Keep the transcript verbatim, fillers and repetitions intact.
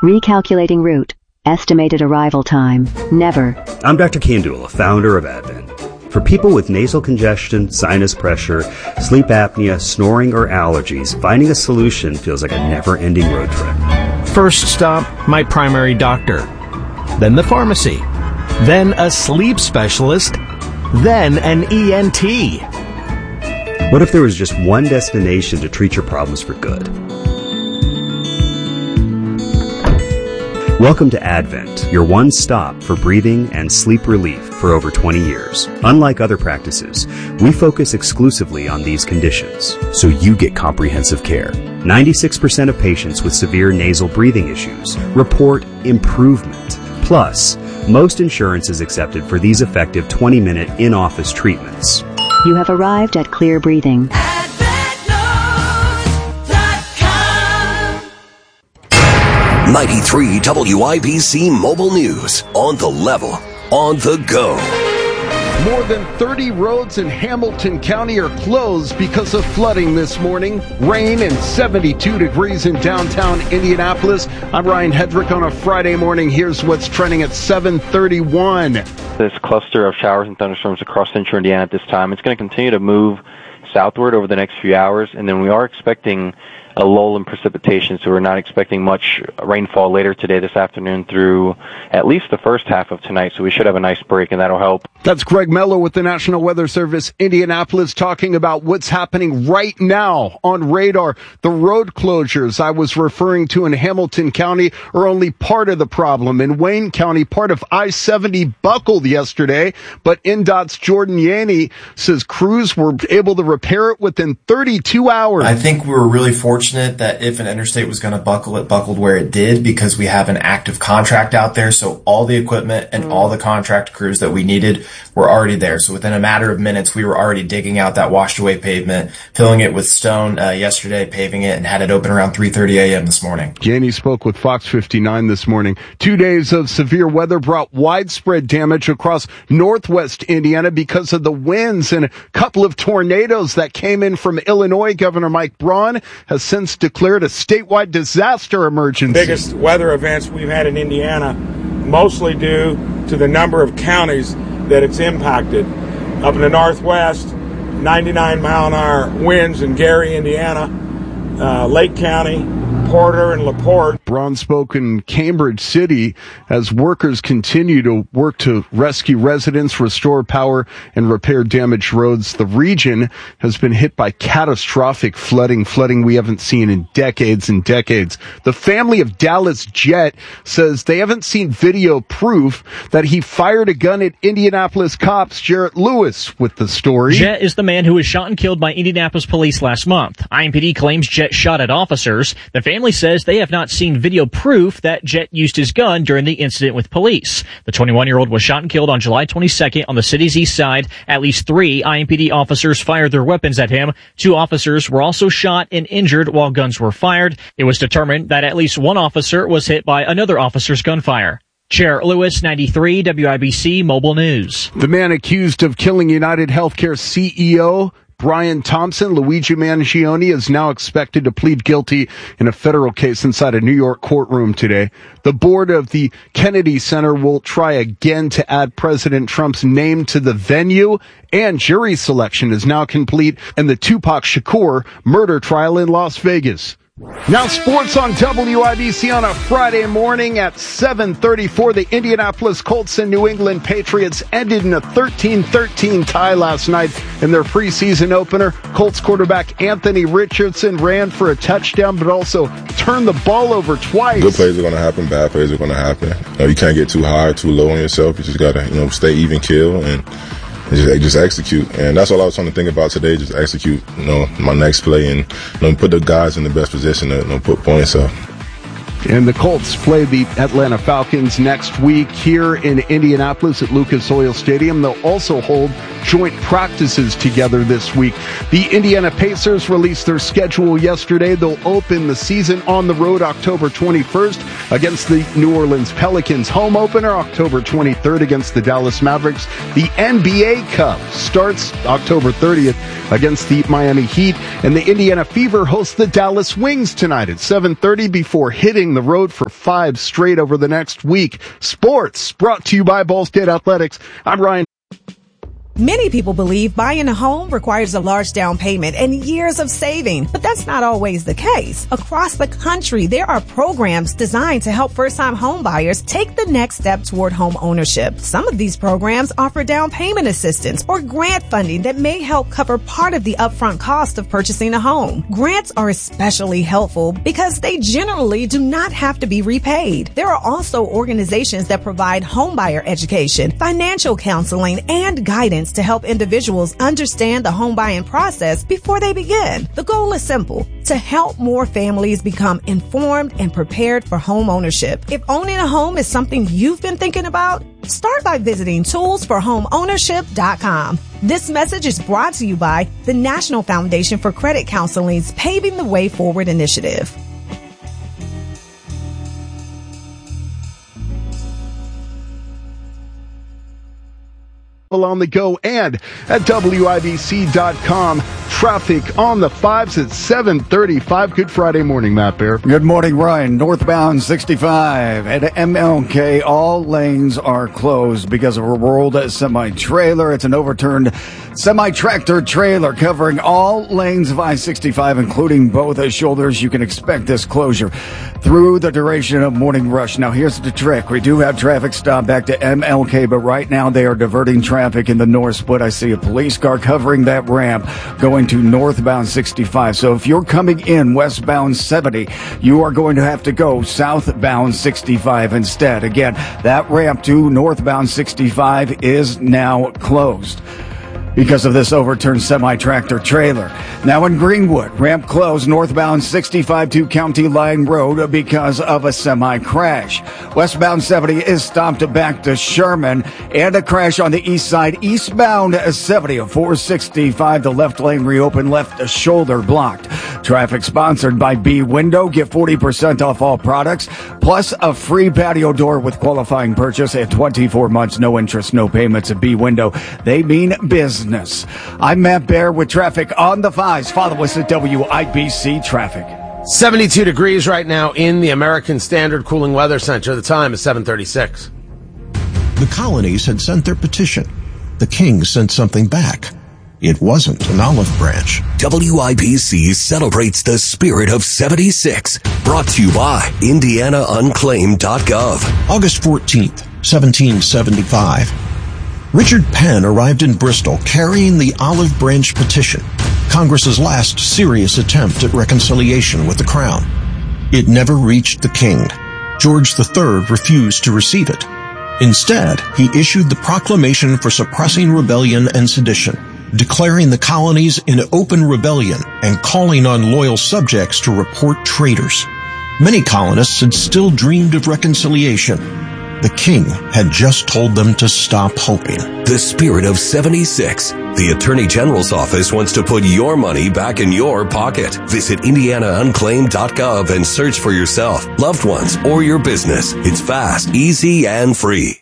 Recalculating route. Estimated arrival time. Never. I'm Doctor Kandula, founder of Advent. For people with nasal congestion, sinus pressure, sleep apnea, snoring, or allergies, finding a solution feels like a never-ending road trip. First stop, my primary doctor. Then the pharmacy. Then a sleep specialist. Then an E N T. What if there was just one destination to treat your problems for good? Welcome to Advent, your one stop for breathing and sleep relief for over twenty years. Unlike other practices, we focus exclusively on these conditions, so you get comprehensive care. ninety-six percent of patients with severe nasal breathing issues report improvement. Plus, most insurance is accepted for these effective twenty-minute in-office treatments. You have arrived at Clear Breathing. ninety-three W I B C Mobile News. On the level, on the go. More than thirty roads in Hamilton County are closed because of flooding this morning. Rain and seventy-two degrees in downtown Indianapolis. I'm Ryan Hedrick on a Friday morning. Here's what's trending at seven thirty-one. This cluster of showers and thunderstorms across central Indiana at this time, it's going to continue to move southward over the next few hours, and then we are expecting a lull in precipitation, so we're not expecting much rainfall later today, this afternoon, through at least the first half of tonight, so we should have a nice break, and that'll help. That's Greg Mello with the National Weather Service Indianapolis talking about what's happening right now on radar. The road closures I was referring to in Hamilton County are only part of the problem. In Wayne County, part of I seventy buckled yesterday, but N D O T's Jordan Yaney says crews were able to repair it within thirty-two hours. I think we were really fortunate that if an interstate was going to buckle, it buckled where it did because we have an active contract out there. So all the equipment and all the contract crews that we needed were already there. So within a matter of minutes, we were already digging out that washed away pavement, filling it with stone uh, yesterday, paving it, and had it open around three thirty a.m. this morning. Yaney spoke with Fox fifty-nine this morning. Two days of severe weather brought widespread damage across northwest Indiana because of the winds and a couple of tornadoes that came in from Illinois. Governor Mike Braun has since declared a statewide disaster emergency. Biggest weather events we've had in Indiana, mostly due to the number of counties that it's impacted. Up in the northwest, ninety-nine mile an hour winds in Gary, Indiana, uh, Lake County, Porter, and LaPorte. Braun spoke in Cambridge City as workers continue to work to rescue residents, restore power, and repair damaged roads. The region has been hit by catastrophic flooding, flooding we haven't seen in decades and decades. The family of Dallas Jett says they haven't seen video proof that he fired a gun at Indianapolis cops. Jarrett Lewis with the story. Jett is the man who was shot and killed by Indianapolis police last month. I M P D claims Jett shot at officers. The family says they have not seen video proof that Jett used his gun during the incident with police. The twenty-one-year-old was shot and killed on July twenty-second on the city's east side. At least three I M P D officers fired their weapons at him. Two officers were also shot and injured while guns were fired. It was determined that at least one officer was hit by another officer's gunfire. Chair Lewis, ninety-three W I B C Mobile News. The man accused of killing United Healthcare C E O Brian Thompson, Luigi Mangione, is now expected to plead guilty in a federal case inside a New York courtroom today. The board of the Kennedy Center will try again to add President Trump's name to the venue, and jury selection is now complete in the Tupac Shakur murder trial in Las Vegas. Now sports on W I B C on a Friday morning at seven thirty-four. The Indianapolis Colts and New England Patriots ended in a thirteen thirteen tie last night in their preseason opener. Colts quarterback Anthony Richardson ran for a touchdown, but also turned the ball over twice. Good plays are going to happen. Bad plays are going to happen. You know, you can't get too high, too low on yourself. You just got to, you know, stay even kill and Just, just execute, and that's all I was trying to think about today. Just execute, you know, my next play, and you know, put the guys in the best position to, you know, put points up. And the Colts play the Atlanta Falcons next week here in Indianapolis at Lucas Oil Stadium. They'll also hold joint practices together this week. The Indiana Pacers released their schedule yesterday. They'll open the season on the road October twenty-first against the New Orleans Pelicans. Home opener October twenty-third against the Dallas Mavericks. The N B A Cup starts October thirtieth against the Miami Heat. And the Indiana Fever hosts the Dallas Wings tonight at seven thirty before hitting the road for five straight over the next week. Sports brought to you by Ball State Athletics. I'm Ryan. Many people believe buying a home requires a large down payment and years of saving, but that's not always the case. Across the country, there are programs designed to help first-time home buyers take the next step toward home ownership. Some of these programs offer down payment assistance or grant funding that may help cover part of the upfront cost of purchasing a home. Grants are especially helpful because they generally do not have to be repaid. There are also organizations that provide home buyer education, financial counseling, and guidance to help individuals understand the home buying process before they begin. The goal is simple: to help more families become informed and prepared for home ownership. If owning a home is something you've been thinking about, start by visiting tools for home ownership dot com. This message is brought to you by the National Foundation for Credit Counseling's Paving the Way Forward initiative. On the go and at W I B C dot com. Traffic on the fives at seven thirty-five. Good Friday morning, Matt Bear. Good morning, Ryan. Northbound sixty-five at M L K. All lanes are closed because of a rolled semi-trailer. It's an overturned semi-tractor trailer covering all lanes of I sixty-five, including both shoulders. You can expect this closure through the duration of morning rush. Now, here's the trick. We do have traffic stop back to M L K, but right now they are diverting traffic in the north split. I see a police car covering that ramp going to northbound sixty-five. So if you're coming in westbound seventy, you are going to have to go southbound sixty-five instead. Again, that ramp to northbound sixty-five is now closed because of this overturned semi-tractor trailer. Now in Greenwood, ramp closed northbound sixty-five to County Line Road because of a semi-crash. Westbound seventy is stopped back to Sherman, and a crash on the east side, eastbound seventy of four sixty-five. The left lane reopened, left shoulder blocked. Traffic sponsored by B Window. Get forty percent off all products, plus a free patio door with qualifying purchase at twenty-four months, no interest, no payments at B Window. They mean business. I'm Matt Bear with traffic on the fives. Follow us at W I B C Traffic. seventy-two degrees right now in the American Standard Cooling Weather Center. The time is seven thirty-six. The colonies had sent their petition. The king sent something back. It wasn't an olive branch. W I B C celebrates the spirit of seventy-six. Brought to you by Indiana Unclaimed dot gov. August fourteenth, seventeen seventy-five. Richard Penn arrived in Bristol carrying the olive branch petition, Congress's last serious attempt at reconciliation with the crown. It never reached the king. George the Third refused to receive it. Instead, he issued the Proclamation for Suppressing Rebellion and Sedition, declaring the colonies in open rebellion and calling on loyal subjects to report traitors. Many colonists had still dreamed of reconciliation. The king had just told them to stop hoping. The spirit of seventy-six. The Attorney General's office wants to put your money back in your pocket. Visit Indiana Unclaimed dot gov and search for yourself, loved ones, or your business. It's fast, easy, and free.